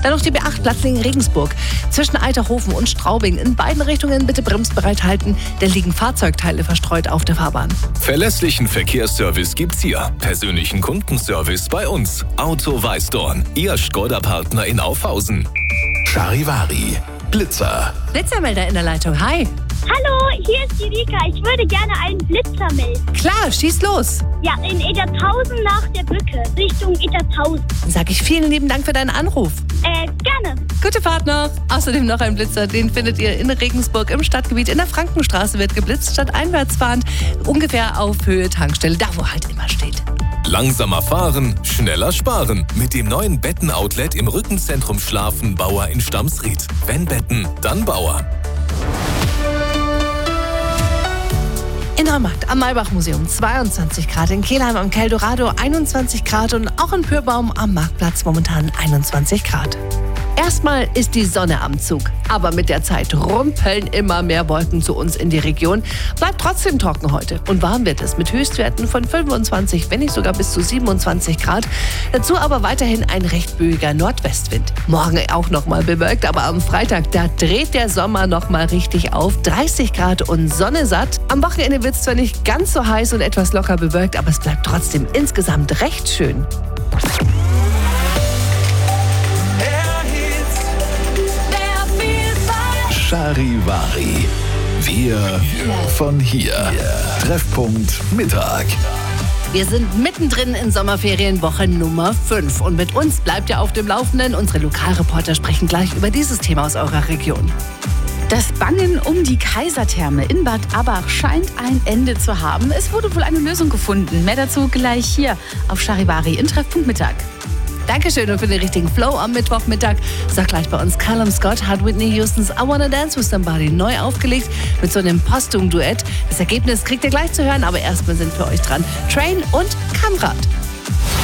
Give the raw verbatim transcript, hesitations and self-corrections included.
Dann noch die B acht Platzlingen-Regensburg. Zwischen Eiterhofen und Straubing in beiden Richtungen bitte bremsbereit halten. Da liegen Fahrzeugteile verstreut auf der Fahrbahn. Verlässlichen Verkehrsservice gibt's hier. Persönlichen Kundenservice bei uns. Auto Weißdorn, Ihr Škoda-Partner in Aufhausen. Charivari, Blitzer. Blitzermelder in der Leitung. Hi. Hallo, hier ist die Rika. Ich würde gerne einen Blitzer melden. Klar, schieß los. Ja, in Ettershausen nach der Brücke, Richtung Ettershausen. Dann sage ich vielen lieben Dank für deinen Anruf. Äh, gerne. Gute Fahrt noch. Außerdem noch ein Blitzer, den findet ihr in Regensburg im Stadtgebiet. In der Frankenstraße wird geblitzt, statt einwärts fahrend, ungefähr auf Höhe Tankstelle, da wo halt immer steht. Langsamer fahren, schneller sparen. Mit dem neuen Betten-Outlet im Rückenzentrum Schlafen Bauer in Stamsried. Wenn Betten, dann Bauer. In Neumarkt am Maybach-Museum zweiundzwanzig Grad, in Kelheim am Keldorado einundzwanzig Grad und auch in Pürbaum am Marktplatz momentan einundzwanzig Grad. Erstmal ist die Sonne am Zug, aber mit der Zeit rumpeln immer mehr Wolken zu uns in die Region. Bleibt trotzdem trocken heute und warm wird es mit Höchstwerten von fünfundzwanzig, wenn nicht sogar bis zu siebenundzwanzig Grad. Dazu aber weiterhin ein recht böiger Nordwestwind. Morgen auch nochmal bewölkt, aber am Freitag, da dreht der Sommer nochmal richtig auf. dreißig Grad und Sonne satt. Am Wochenende wird es zwar nicht ganz so heiß und etwas locker bewölkt, aber es bleibt trotzdem insgesamt recht schön. Charivari. Wir von hier. Treffpunkt Mittag. Wir sind mittendrin in Sommerferienwoche Nummer fünf und mit uns bleibt ihr auf dem Laufenden. Unsere Lokalreporter sprechen gleich über dieses Thema aus eurer Region. Das Bangen um die Kaisertherme in Bad Abbach scheint ein Ende zu haben. Es wurde wohl eine Lösung gefunden. Mehr dazu gleich hier auf Charivari in Treffpunkt Mittag. Dankeschön und für den richtigen Flow am Mittwochmittag. Sag gleich bei uns, Callum Scott hat Whitney Houstons I Wanna Dance With Somebody neu aufgelegt mit so einem Postum-Duett. Das Ergebnis kriegt ihr gleich zu hören, aber erstmal sind für euch dran Train und Kamrat.